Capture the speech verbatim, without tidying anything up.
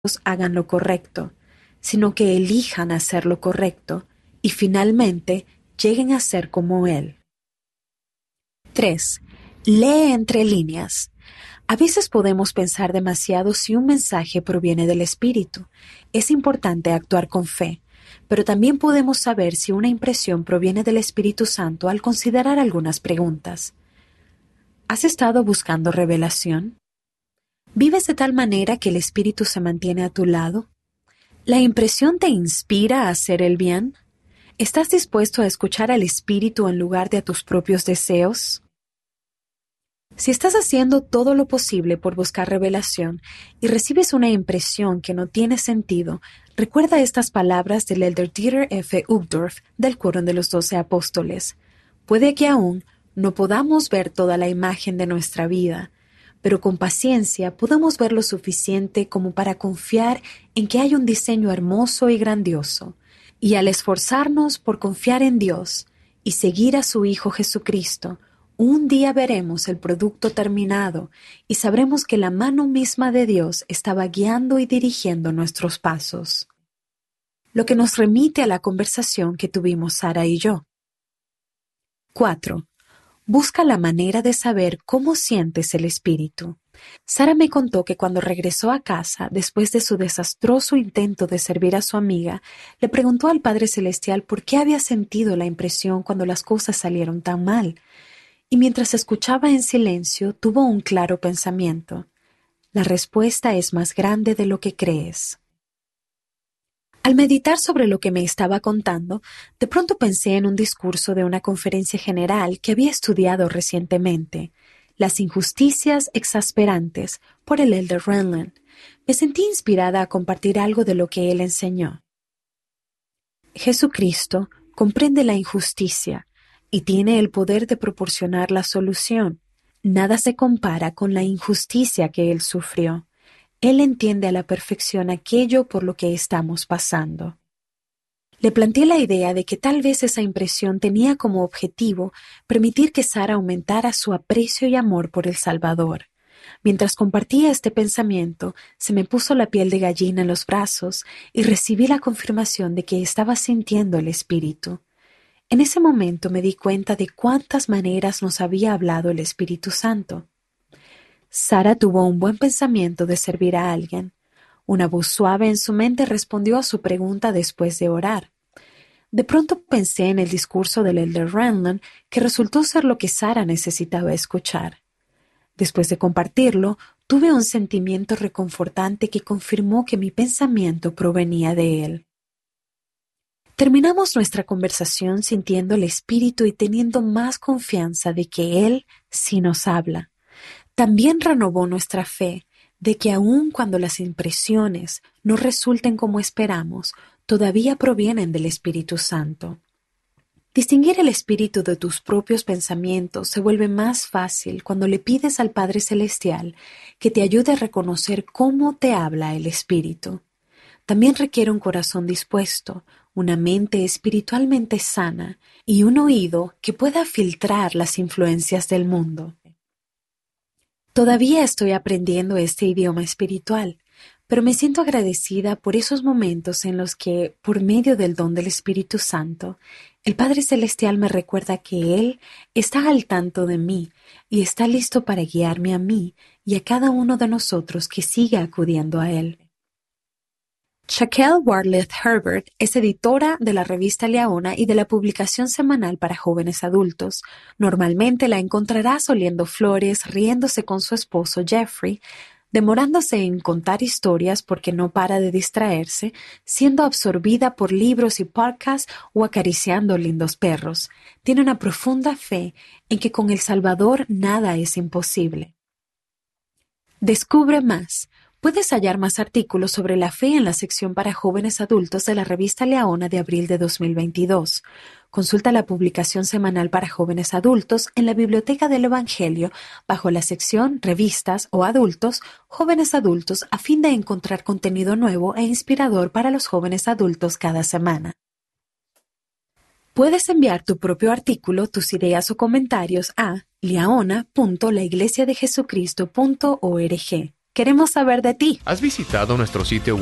hagan lo correcto, sino que elijan hacer lo correcto y finalmente lleguen a ser como Él. tres. Lee entre líneas. A veces podemos pensar demasiado si un mensaje proviene del Espíritu. Es importante actuar con fe, pero también podemos saber si una impresión proviene del Espíritu Santo al considerar algunas preguntas. ¿Has estado buscando revelación? ¿Vives de tal manera que el Espíritu se mantiene a tu lado? ¿La impresión te inspira a hacer el bien? ¿Estás dispuesto a escuchar al Espíritu en lugar de a tus propios deseos? Si estás haciendo todo lo posible por buscar revelación y recibes una impresión que no tiene sentido, recuerda estas palabras del elder Dieter F. Uchtdorf del Quórum de los Doce Apóstoles. Puede que aún no podamos ver toda la imagen de nuestra vida, pero con paciencia podemos ver lo suficiente como para confiar en que hay un diseño hermoso y grandioso. Y al esforzarnos por confiar en Dios y seguir a su Hijo Jesucristo, un día veremos el producto terminado y sabremos que la mano misma de Dios estaba guiando y dirigiendo nuestros pasos. Lo que nos remite a la conversación que tuvimos Sara y yo. cuatro. Busca la manera de saber cómo sientes el Espíritu. Sara me contó que cuando regresó a casa, después de su desastroso intento de servir a su amiga, le preguntó al Padre Celestial por qué había sentido la impresión cuando las cosas salieron tan mal. Y mientras escuchaba en silencio, tuvo un claro pensamiento. La respuesta es más grande de lo que crees. Al meditar sobre lo que me estaba contando, de pronto pensé en un discurso de una conferencia general que había estudiado recientemente, Las injusticias exasperantes, por el elder Renlund. Me sentí inspirada a compartir algo de lo que él enseñó. Jesucristo comprende la injusticia y tiene el poder de proporcionar la solución. Nada se compara con la injusticia que él sufrió. Él entiende a la perfección aquello por lo que estamos pasando. Le planteé la idea de que tal vez esa impresión tenía como objetivo permitir que Sara aumentara su aprecio y amor por el Salvador. Mientras compartía este pensamiento, se me puso la piel de gallina en los brazos y recibí la confirmación de que estaba sintiendo el Espíritu. En ese momento me di cuenta de cuántas maneras nos había hablado el Espíritu Santo. Sara tuvo un buen pensamiento de servir a alguien. Una voz suave en su mente respondió a su pregunta después de orar. De pronto pensé en el discurso del elder Renlund, que resultó ser lo que Sara necesitaba escuchar. Después de compartirlo, tuve un sentimiento reconfortante que confirmó que mi pensamiento provenía de él. Terminamos nuestra conversación sintiendo el Espíritu y teniendo más confianza de que Él sí nos habla. También renovó nuestra fe de que aun cuando las impresiones no resulten como esperamos, todavía provienen del Espíritu Santo. Distinguir el espíritu de tus propios pensamientos se vuelve más fácil cuando le pides al Padre Celestial que te ayude a reconocer cómo te habla el Espíritu. También requiere un corazón dispuesto, una mente espiritualmente sana y un oído que pueda filtrar las influencias del mundo. Todavía estoy aprendiendo este idioma espiritual, pero me siento agradecida por esos momentos en los que, por medio del don del Espíritu Santo, el Padre Celestial me recuerda que Él está al tanto de mí y está listo para guiarme a mí y a cada uno de nosotros que siga acudiendo a Él. Shaquelle Bartlett Herbert es editora de la revista Liaona y de la publicación semanal para jóvenes adultos. Normalmente la encontrarás oliendo flores, riéndose con su esposo Jeffrey, demorándose en contar historias porque no para de distraerse, siendo absorbida por libros y podcasts o acariciando lindos perros. Tiene una profunda fe en que con el Salvador nada es imposible. Descubre más. Puedes hallar más artículos sobre la fe en la sección para jóvenes adultos de la revista Liaona de abril de dos mil veintidós. Consulta la publicación semanal para jóvenes adultos en la Biblioteca del Evangelio bajo la sección Revistas o Adultos, Jóvenes Adultos, a fin de encontrar contenido nuevo e inspirador para los jóvenes adultos cada semana. Puedes enviar tu propio artículo, tus ideas o comentarios a liaona punto la iglesia de jesucristo punto org. Queremos saber de ti. ¿Has visitado nuestro sitio